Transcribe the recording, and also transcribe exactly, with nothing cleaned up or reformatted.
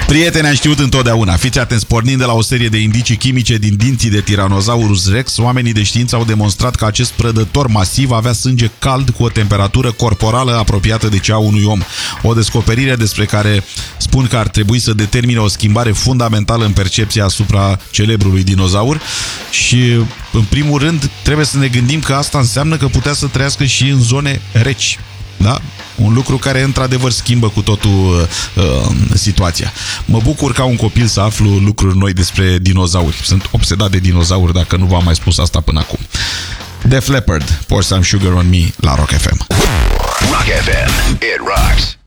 Prieteni, am știut întotdeauna. Fiți atenți, pornind de la o serie de indicii chimice din dinții de Tyrannosaurus Rex, oamenii de știință au demonstrat că acest prădător masiv avea sânge cald cu o temperatură corporală apropiată de cea a unui om. O descoperire despre care spun că ar trebui să determine o schimbare fundamentală în percepția asupra celebrului dinozaur și, în primul rând, trebuie să ne gândim că asta înseamnă că putea să trăiască și în zone reci. Da? Un lucru care într-adevăr schimbă cu totul uh, situația. Mă bucur ca un copil să aflu lucruri noi despre dinozauri. Sunt obsedat de dinozauri, dacă nu v-am mai spus asta până acum. Def Leppard, Pour Some Sugar on Me la Rock F M. Rock F M, it rocks.